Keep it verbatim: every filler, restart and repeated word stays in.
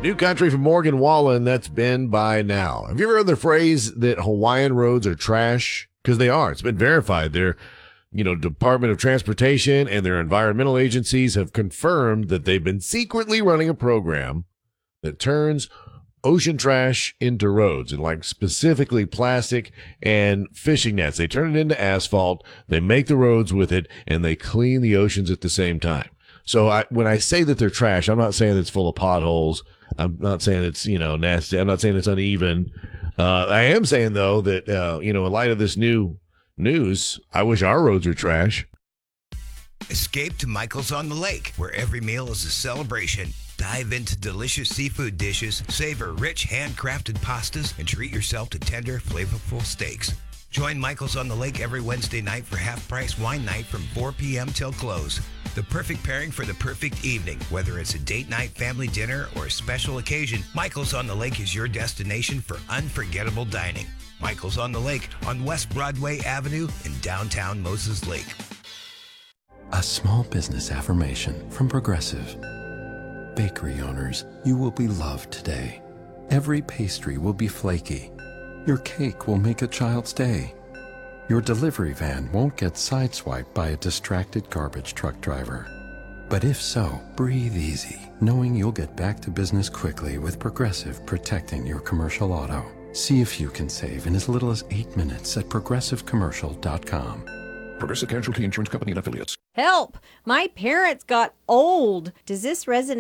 New country from Morgan Wallen, that's been by now. Have you ever heard the phrase that Hawaiian roads are trash? Because they are. It's been verified. Their, you know, Department of Transportation and their environmental agencies have confirmed that they've been secretly running a program that turns ocean trash into roads, and like specifically plastic and fishing nets. They turn it into asphalt, they make the roads with it, and they clean the oceans at the same time. So I, when I say that they're trash, I'm not saying it's full of potholes. I'm not saying it's, you know, nasty. I'm not saying it's uneven. Uh, I am saying, though, that, uh, you know, in light of this new news, I wish our roads were trash. Escape to Michael's on the Lake, where every meal is a celebration. Dive into delicious seafood dishes, savor rich handcrafted pastas, and treat yourself to tender, flavorful steaks. Join Michael's on the Lake every Wednesday night for half-price wine night from four p.m. till close. The perfect pairing for the perfect evening. Whether it's a date night, family dinner, or a special occasion, Michael's on the Lake is your destination for unforgettable dining. Michael's on the Lake on West Broadway Avenue in downtown Moses Lake. A small business affirmation from Progressive. Bakery owners, you will be loved today. Every pastry will be flaky. Your cake will make a child's day. Your delivery van won't get sideswiped by a distracted garbage truck driver. But if so, breathe easy, knowing you'll get back to business quickly with Progressive protecting your commercial auto. See if you can save in as little as eight minutes at progressive commercial dot com. Progressive Casualty Insurance Company and Affiliates. Help! My parents got old. Does this resonate